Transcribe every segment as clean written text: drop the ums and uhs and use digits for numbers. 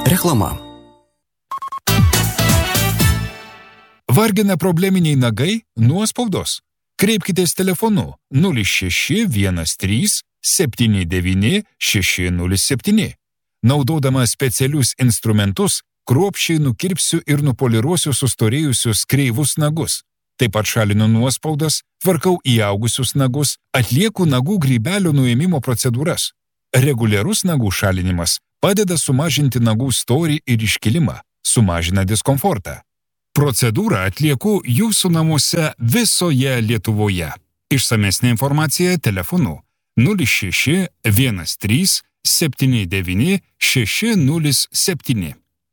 Reklama. Vargina probleminiai nagai, nuospaudos? Kreipkitės telefonu 0613 79 607. Naudodama specialius instrumentus, kruopščiai nukirpsiu ir nupoliruosiu sustorėjusius kreivus nagus. Taip pat šalinu nuospaudas, tvarkau įaugusius nagus, atlieku nagų grybelio nuėmimo procedūras. Reguliarus nagų šalinimas padeda sumažinti nagų storį ir iškilimą, sumažina diskomfortą. Procedūrą atlieku jūsų namuose visoje Lietuvoje. Išsamesnė informacija telefonu 06 13 79 607.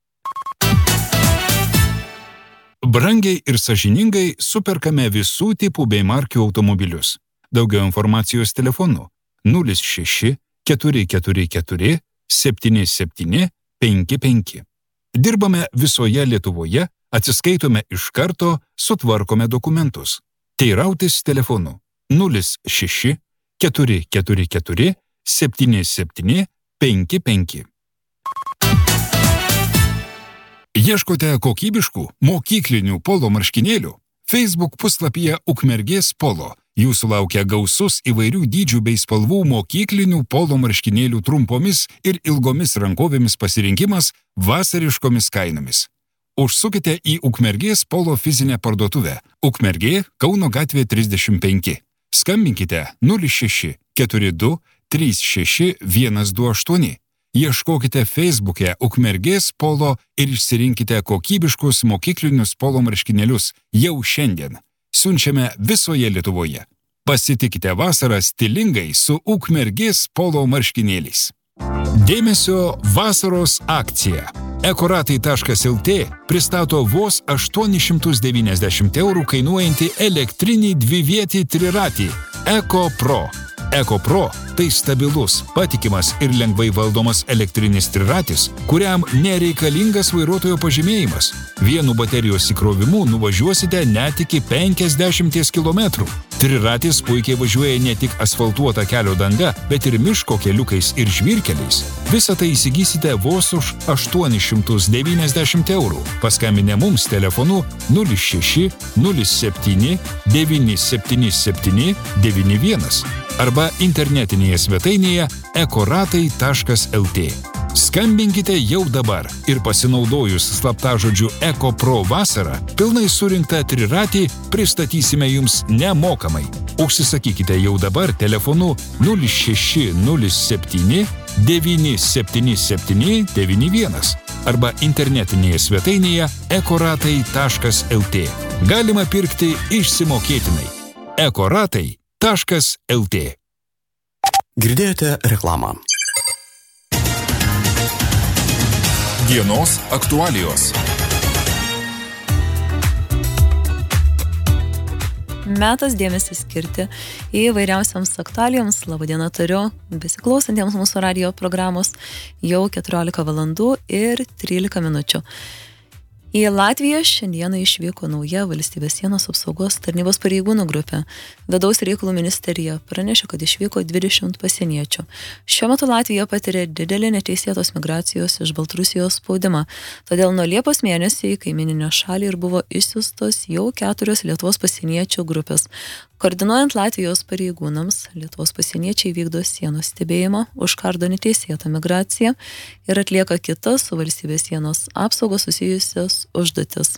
Brangiai ir sąžiningai superkame visų tipų bei markių automobilius. Daugiau informacijos telefonu 06 444 77 55. Dirbame visoje Lietuvoje, atsiskaitome iš karto, sutvarkome dokumentus. Teirautis telefonu 06 444 77 55. Ieškote kokybiškų mokyklinių polo marškinėlių? Facebook puslapyje Ukmergės polo. Jūsų laukia gausus įvairių dydžių bei spalvų mokyklinių polo marškinėlių trumpomis ir ilgomis rankovėmis pasirinkimas vasariškomis kainomis. Užsukite į Ukmergės polo fizinę parduotuvę. Ukmergė, Kauno gatvė 35. Skambinkite 06 42 36 128. Ieškokite Facebook'e Ukmergės polo ir išsirinkite kokybiškus mokyklinius polo marškinėlius jau šiandien. Siunčiame visoje Lietuvoje. Pasitikite vasarą stilingai su Ukmergės polo marškinėliais. Dėmesio vasaros akcija. Ekoratai.lt pristato vos 890 eurų kainuojantį elektrinį dvivietį triratį Eko Pro. Eko Pro tai stabilus, patikimas ir lengvai valdomas elektrinis triratis, kuriam nereikalingas vairuotojo pažymėjimas. Vienu baterijos įkrovimu nuvažiuosite net iki 50 km. Triratis puikiai važiuoja ne tik asfaltuota kelio danga, bet ir miško keliukais ir žvyrkeliais. Visą tai įsigysite vos už 890 eurų. Paskambinę mums telefonu 06 07 977 91 arba internetinėje svetainėje ekoratai.lt. Skambinkite jau dabar ir pasinaudojus slaptažodžiu Eko Pro vasarą, pilnai surinktą triratį pristatysime jums nemokamai. Užsisakykite jau dabar telefonu 0607 977 91 arba internetinėje svetainėje ekoratai.lt. Galima pirkti išsimokėtinai. ekoratai.lt. Girdėjote reklamą. Dienos aktualijos. Metas dėmesį skirti įvairiausiams aktualijoms. Labadiena tariu besiklausantiems mūsų radijo programos jau 14 valandų ir 13 minučių. Į Latviją šiandieną išvyko nauja valstybės sienos apsaugos tarnybos pareigūnų grupė. Vidaus reikalų ministerija pranešė, kad išvyko 20 pasieniečių. Šiuo metu Latvija patiria didelį neteisėtos migracijos iš Baltarusijos spaudimą. Todėl nuo Liepos mėnesio į kaimyninę šalį ir buvo išsiųstos jau 4 Lietuvos pasieniečių grupės. Koordinuojant Latvijos pareigūnams, Lietuvos pasieniečiai vykdo sienos stebėjimą, užkardo neteisėtą migraciją ir atlieka kitas su valstybės sienos apsaugos susijusias užduotis.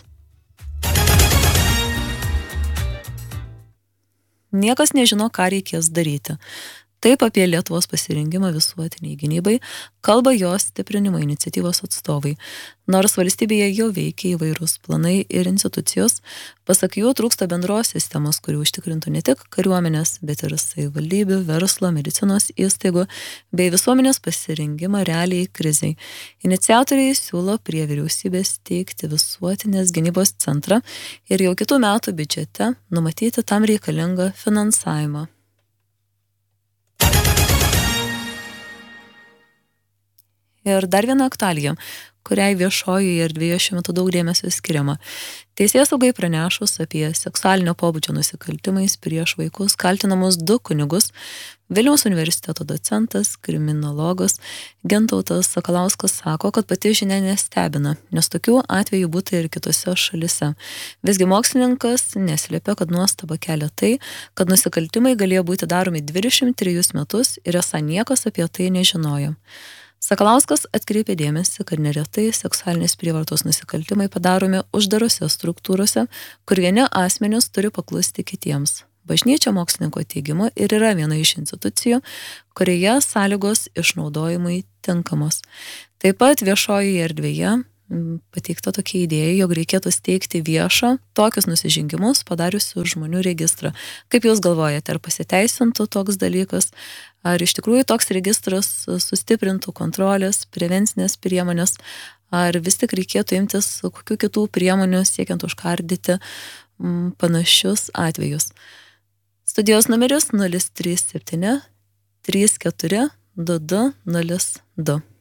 Niekas nežino, ką reikės daryti. Taip apie Lietuvos pasirengimą visuotiniai gynybai kalba jos stiprinimo iniciatyvos atstovai. Nors valstybėje jau veikia įvairūs planai ir institucijos, pasak jų trūksta bendros sistemos, kuri užtikrintų ne tik kariuomenės, bet ir savivaldybių, verslo, medicinos įstaigų bei visuomenės pasirengimą realiai krizei. Iniciatoriai siūlo prie vyriausybės steigti visuotinės gynybos centrą ir jau kitų metų biudžete numatyti tam reikalingą finansavimą. Ir dar viena aktualija, kuriai viešojoje erdvėje šiuo metu daug dėmesio skiriama. Teisėsaugai pranešus apie seksualinio pobūdžio nusikaltimais prieš vaikus kaltinamus 2 kunigus, Vilniaus universiteto docentas, kriminologas Gintautas Sakalauskas sako, kad pati žinia nestebina, nes tokių atvejų būta ir kitose šalise. Visgi mokslininkas neslėpia, kad nuostaba kelia tai, kad nusikaltimai galėjo būti daromi 23 metus ir esą niekas apie tai nežinojo. Sakalauskas atkreipė dėmesį, kad neretai seksualinės prievartos nusikaltimai padaromi uždarose struktūrose, kur vieni asmenys turi paklusti kitiems. Bažnyčia mokslininko teigimu ir yra viena iš institucijų, kurioje sąlygos išnaudojimui tinkamos. Taip pat viešojoje erdvėje pateikta tokia idėja, jog reikėtų steigti viešą tokius nusižengimus padariusių žmonių registrą. Kaip jūs galvojate, ar pasiteisintų toks dalykas, ar iš tikrųjų toks registras sustiprintų kontrolės, prevencinės priemonės, ar vis tik reikėtų imtis kokių kitų priemonių siekiant užkardyti panašius atvejus. Studijos numeris 037 34 22 02.